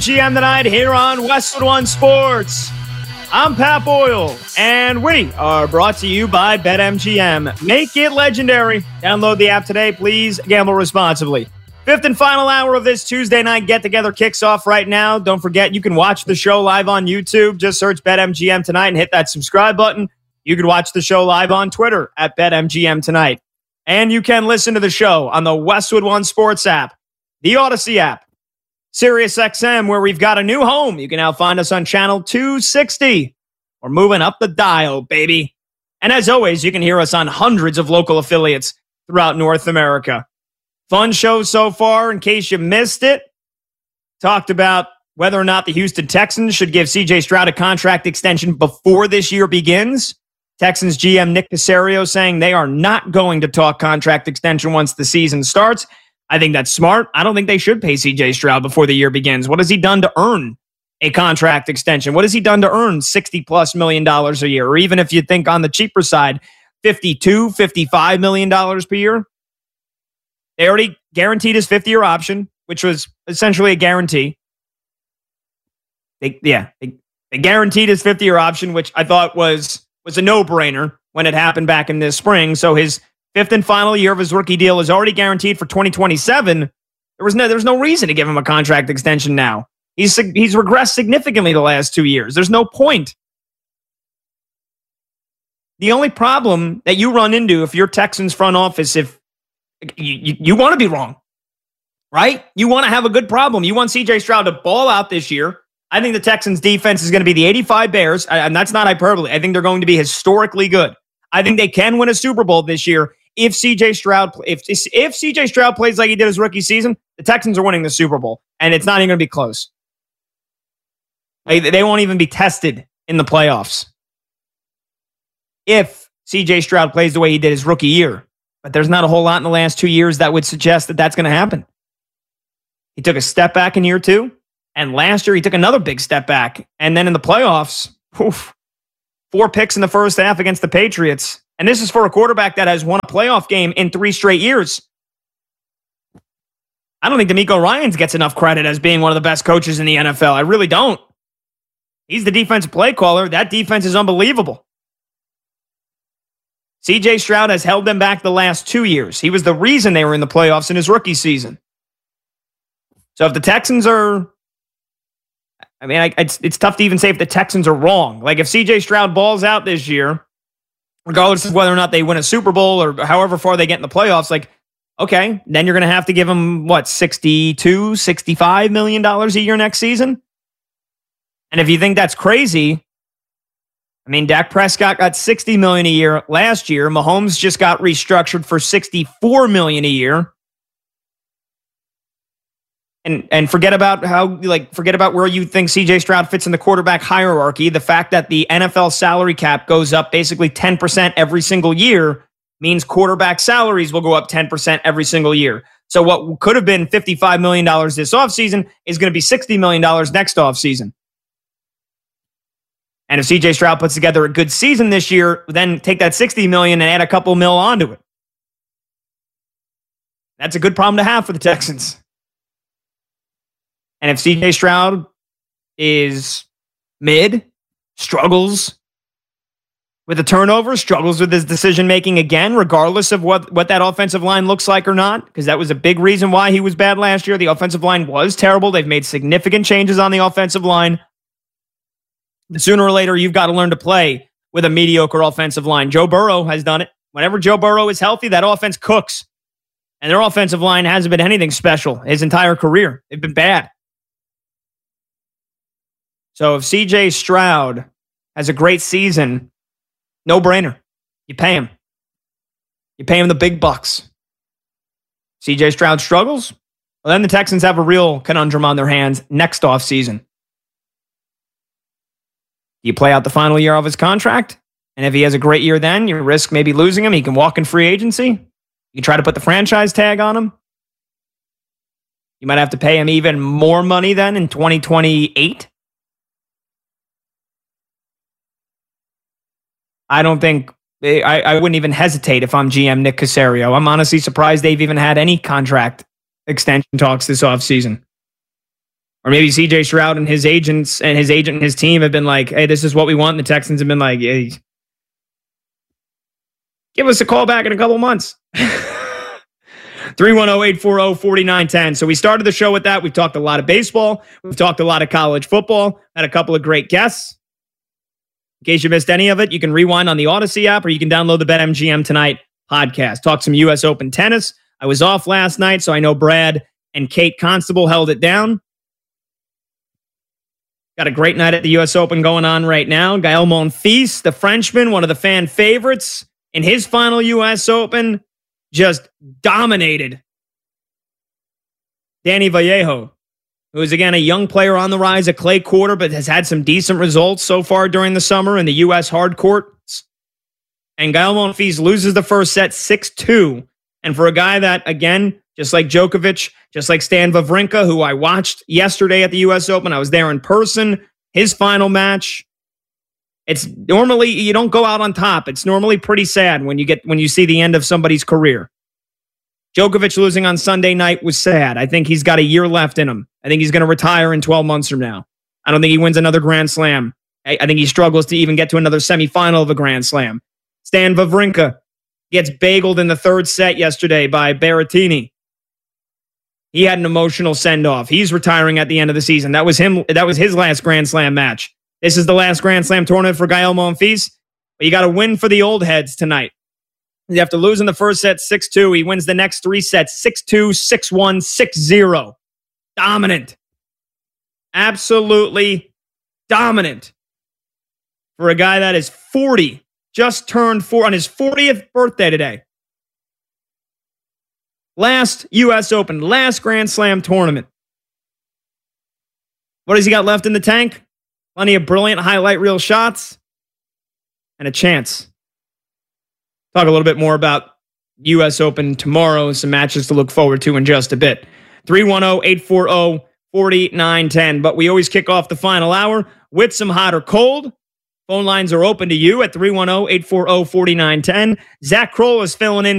GM tonight here on Westwood One Sports. I'm Pat Boyle, and we are brought to you by BetMGM. Make it legendary. Download the app today. Please gamble responsibly. Fifth and final hour of this Tuesday night get-together kicks off right now. Don't forget, you can watch the show live on YouTube. Just search BetMGM tonight and hit that subscribe button. You can watch the show live on Twitter at BetMGM tonight. And you can listen to the show on the Westwood One Sports app, the Odyssey app, SiriusXM, where we've got a new home. You can now find us on channel 260. We're moving up the dial, baby. And as always, you can hear us on hundreds of local affiliates throughout North America. Fun show so far, in case you missed it. Talked about whether or not the Houston Texans should give C.J. Stroud a contract extension before this year begins. Texans GM Nick Caserio saying they are not going to talk contract extension once the season starts. I think that's smart. I don't think they should pay C.J. Stroud before the year begins. What has he done to earn a contract extension? What has he done to earn $60+ million a year? Or even if you think on the cheaper side, $52, $55 million per year? They already guaranteed his fifth-year option, which was essentially a guarantee. They guaranteed his fifth-year option, which I thought was a no-brainer when it happened back in this spring. So his fifth and final year of his rookie deal is already guaranteed for 2027. There's no reason to give him a contract extension now. He's regressed significantly the last 2 years. There's no point. The only problem that you run into if you're Texans front office, if you want to be wrong, right? You want to have a good problem. You want C.J. Stroud to ball out this year. I think the Texans defense is going to be the 85 Bears, and that's not hyperbole. I think they're going to be historically good. I think they can win a Super Bowl this year. If C.J. Stroud plays like he did his rookie season, the Texans are winning the Super Bowl, and it's not even going to be close. They won't even be tested in the playoffs if C.J. Stroud plays the way he did his rookie year. But there's not a whole lot in the last 2 years that would suggest that that's going to happen. He took a step back in year 2, and last year he took another big step back. And then in the playoffs, 4 picks in the first half against the Patriots. And this is for a quarterback that has won a playoff game in 3 straight years. I don't think DeMeco Ryans gets enough credit as being one of the best coaches in the NFL. I really don't. He's the defensive play caller. That defense is unbelievable. C.J. Stroud has held them back the last 2 years. He was the reason they were in the playoffs in his rookie season. So if the Texans are... it's tough to even say if the Texans are wrong. Like if C.J. Stroud balls out this year, regardless of whether or not they win a Super Bowl or however far they get in the playoffs, like, okay, then you're going to have to give him, $62, $65 million a year next season? And if you think that's crazy, Dak Prescott got $60 million a year last year. Mahomes just got restructured for $64 million a year. And forget about where you think C.J. Stroud fits in the quarterback hierarchy. The fact that the NFL salary cap goes up basically 10% every single year means quarterback salaries will go up 10% every single year. So what could have been $55 million this offseason is going to be $60 million next offseason. And if C.J. Stroud puts together a good season this year, then take that $60 million and add a couple mil onto it. That's a good problem to have for the Texans. And if C.J. Stroud is mid, struggles with the turnover, struggles with his decision-making again, regardless of what that offensive line looks like or not, because that was a big reason why he was bad last year. The offensive line was terrible. They've made significant changes on the offensive line. Sooner or later, you've got to learn to play with a mediocre offensive line. Joe Burrow has done it. Whenever Joe Burrow is healthy, that offense cooks. And their offensive line hasn't been anything special his entire career. They've been bad. So if C.J. Stroud has a great season, no-brainer. You pay him. You pay him the big bucks. C.J. Stroud struggles? Well, then the Texans have a real conundrum on their hands next offseason. Do you play out the final year of his contract? And if he has a great year then, you risk maybe losing him. He can walk in free agency. You try to put the franchise tag on him. You might have to pay him even more money then in 2028. I don't think... I wouldn't even hesitate if I'm GM Nick Caserio. I'm honestly surprised they've even had any contract extension talks this offseason. Or maybe CJ Stroud and his agents and his agent and his team have been like, hey, this is what we want. And the Texans have been like, hey, give us a call back in a couple months. 310-840-4910. So we started the show with that. We've talked a lot of baseball. We've talked a lot of college football. Had a couple of great guests. In case you missed any of it, you can rewind on the Odyssey app or you can download the BetMGM Tonight podcast. Talk some U.S. Open tennis. I was off last night, so I know Brad and Kate Constable held it down. Got a great night at the U.S. Open going on right now. Gael Monfils, the Frenchman, one of the fan favorites, in his final U.S. Open, just dominated Danny Vallejo, who is, again, a young player on the rise, a clay quarter, but has had some decent results so far during the summer in the U.S. hard courts. And Gael Monfils loses the first set 6-2. And for a guy that, again, just like Djokovic, just like Stan Wawrinka, who I watched yesterday at the U.S. Open, I was there in person, his final match, it's normally, you don't go out on top. It's normally pretty sad when you see the end of somebody's career. Djokovic losing on Sunday night was sad. I think he's got a year left in him. I think he's going to retire in 12 months from now. I don't think he wins another Grand Slam. I think he struggles to even get to another semifinal of a Grand Slam. Stan Wawrinka gets bageled in the third set yesterday by Berrettini. He had an emotional send-off. He's retiring at the end of the season. That was him. That was his last Grand Slam match. This is the last Grand Slam tournament for Gael Monfils. But you got to win for the old heads tonight. You have to lose in the first set 6-2. He wins the next three sets 6-2, 6-1, 6-0. Dominant. Absolutely dominant. For a guy that is 40, just turned 4 on his 40th birthday today. Last U.S. Open, last Grand Slam tournament. What has he got left in the tank? Plenty of brilliant highlight reel shots and a chance. Talk a little bit more about U.S. Open tomorrow. Some matches to look forward to in just a bit. 310-840-4910. But we always kick off the final hour with some hot or cold. Phone lines are open to you at 310-840-4910. Zach Kroll is filling in